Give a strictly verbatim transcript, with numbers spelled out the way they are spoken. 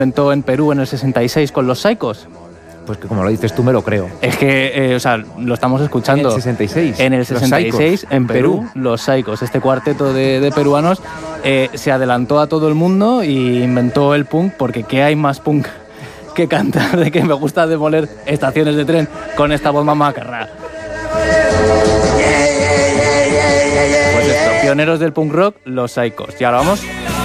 inventó en Perú en el sesenta y seis con los Saicos. Pues que como lo dices tú me lo creo. Es que, eh, o sea, lo estamos escuchando. En el sesenta y seis. En el sesenta y seis, Los en Perú, Perú, los Saicos, este cuarteto de, de peruanos, eh, se adelantó a todo el mundo y inventó el punk, porque ¿qué hay más punk que cantar de que me gusta demoler estaciones de tren con esta voz mamacarra? Pues esto, pioneros del punk rock, los Saicos. Y ahora vamos